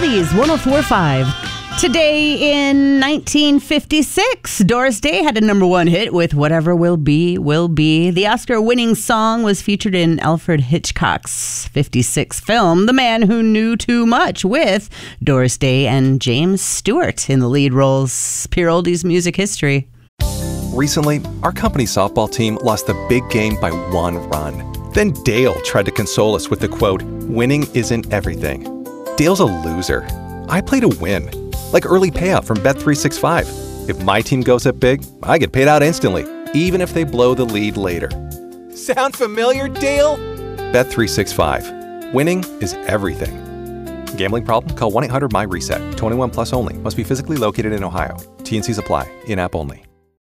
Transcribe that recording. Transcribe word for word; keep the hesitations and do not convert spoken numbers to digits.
Oldies one oh four point five. Today in nineteen fifty-six, Doris Day had a number one hit with Whatever Will Be, Will Be. The Oscar-winning song was featured in Alfred Hitchcock's fifty-six film, The Man Who Knew Too Much, with Doris Day and James Stewart in the lead roles. Pure Oldies music history. Recently, our company softball team lost the big game by one run. Then Dale tried to console us with the quote, "Winning isn't everything." Dale's a loser. I play to win. Like early payout from Bet three sixty-five. If my team goes up big, I get paid out instantly, even if they blow the lead later. Sound familiar, Dale? Bet three sixty-five. Winning is everything. Gambling problem? Call one eight hundred M Y RESET. twenty-one plus only. Must be physically located in Ohio. T and Cs apply. In-app only.